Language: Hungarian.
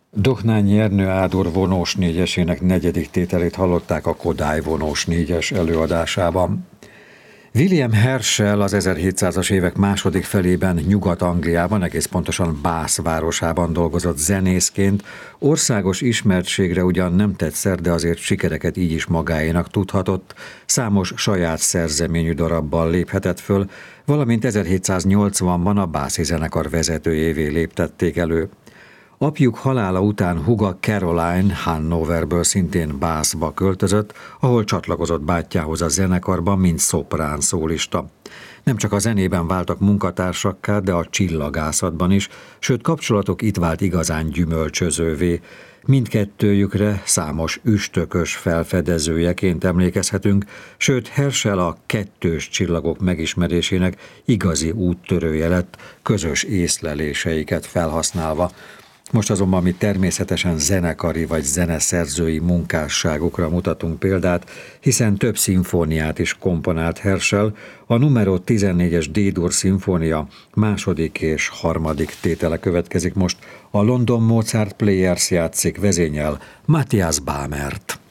Dohnányi Ernő Ádor vonós négyesének negyedik tételét hallották a Kodály vonós négyes előadásában. William Herschel az 1700-as évek második felében Nyugat-Angliában, egész pontosan Bath városában dolgozott zenészként. Országos ismertségre ugyan nem tett szert, de azért sikereket így is magáénak tudhatott. Számos saját szerzeményű darabbal léphetett föl, valamint 1780-ban a Baszi zenekar vezetőjévé léptették elő. Apjuk halála után húga Caroline Hannoverből szintén Bathba költözött, ahol csatlakozott bátyjához a zenekarban, mint szoprán szólista. Nem csak a zenében váltak munkatársakká, de a csillagászatban is, sőt kapcsolatok itt vált igazán gyümölcsözővé. Mindkettőjükre számos üstökös felfedezőjeként emlékezhetünk, sőt Herschel a kettős csillagok megismerésének igazi úttörője lett, közös észleléseiket felhasználva. Most azonban mi természetesen zenekari vagy zeneszerzői munkásságukra mutatunk példát, hiszen több szimfóniát is komponált Herschel, a numero 14-es D-dur szimfónia második és harmadik tétele következik most, a London Mozart Players játszik, vezényel Matthias Bamert.